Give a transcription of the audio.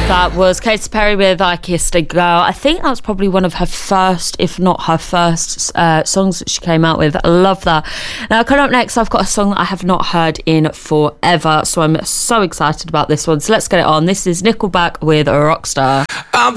That was Katy Perry with I Kissed a Girl. I think that was probably one of her first, if not her first, songs that she came out with. I love that. Now, coming up next, I've got a song that I have not heard in forever, so I'm so excited about this one. So let's get it on. This is Nickelback with Rockstar.